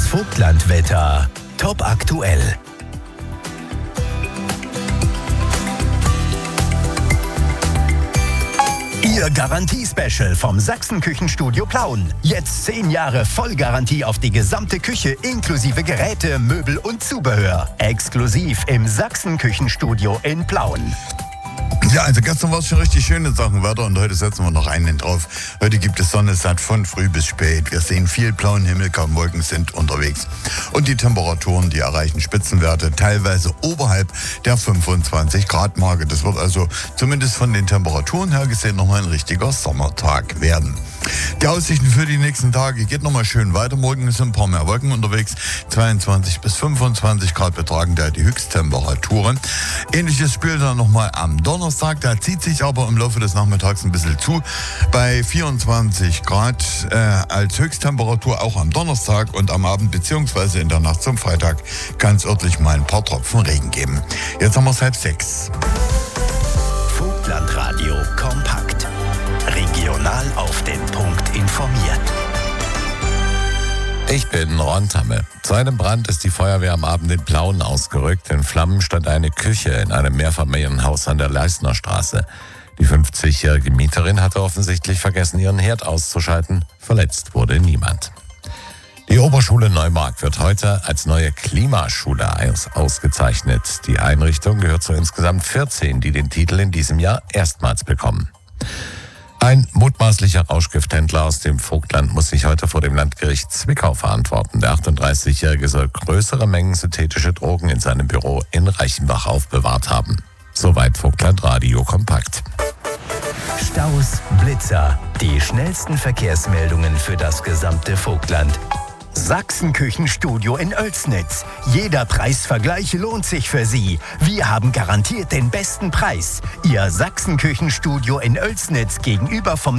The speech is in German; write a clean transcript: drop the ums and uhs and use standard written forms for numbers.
Vogtlandwetter. Top aktuell. Ihr Garantie-Special vom Sachsen-Küchenstudio Plauen. Jetzt 10 Jahre Vollgarantie auf die gesamte Küche inklusive Geräte, Möbel und Zubehör. Exklusiv im Sachsen-Küchenstudio in Plauen. Ja, also gestern war es schon richtig schöne Sachen Wetter und heute setzen wir noch einen drauf. Heute gibt es Sonne satt von früh bis spät. Wir sehen viel blauen Himmel, kaum Wolken sind unterwegs. Und die Temperaturen, die erreichen Spitzenwerte, teilweise oberhalb der 25 Grad Marke. Das wird also zumindest von den Temperaturen her gesehen nochmal ein richtiger Sommertag werden. Die Aussichten für die nächsten Tage geht nochmal schön weiter. Morgen sind ein paar mehr Wolken unterwegs. 22 bis 25 Grad betragen da die Höchsttemperaturen. Ähnliches spielt dann nochmal am Donnerstag. Da zieht sich aber im Laufe des Nachmittags ein bisschen zu. Bei 24 Grad als Höchsttemperatur auch am Donnerstag und am Abend bzw. in der Nacht zum Freitag kann es örtlich mal ein paar Tropfen Regen geben. Jetzt haben wir es 5:30. Vogtlandradio kompakt. Regional auf den Punkt informiert. Ich bin Ron Tamme. Zu einem Brand ist die Feuerwehr am Abend in Plauen ausgerückt. In Flammen stand eine Küche in einem Mehrfamilienhaus an der Leisner Straße. Die 50-jährige Mieterin hatte offensichtlich vergessen, ihren Herd auszuschalten. Verletzt wurde niemand. Die Oberschule Neumark wird heute als neue Klimaschule ausgezeichnet. Die Einrichtung gehört zu insgesamt 14, die den Titel in diesem Jahr erstmals bekommen. Ein mutmaßlicher Rauschgifthändler aus dem Vogtland muss sich heute vor dem Landgericht Zwickau verantworten. Der 38-Jährige soll größere Mengen synthetische Drogen in seinem Büro in Reichenbach aufbewahrt haben. Soweit Vogtlandradio kompakt. Staus, Blitzer, die schnellsten Verkehrsmeldungen für das gesamte Vogtland. Sachsen-Küchenstudio in Oelsnitz. Jeder Preisvergleich lohnt sich für Sie. Wir haben garantiert den besten Preis. Ihr Sachsen-Küchenstudio in Oelsnitz gegenüber vom